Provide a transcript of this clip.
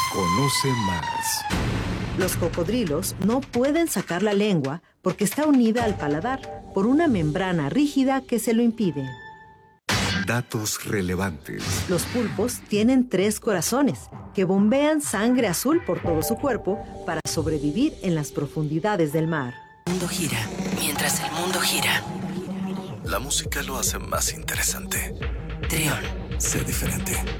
Conoce más. Los cocodrilos no pueden sacar la lengua porque está unida al paladar por una membrana rígida que se lo impide. Datos relevantes. Los pulpos tienen 3 corazones que bombean sangre azul por todo su cuerpo para sobrevivir en las profundidades del mar. El mundo gira mientras el mundo gira. La música lo hace más interesante. Trión. Sé diferente.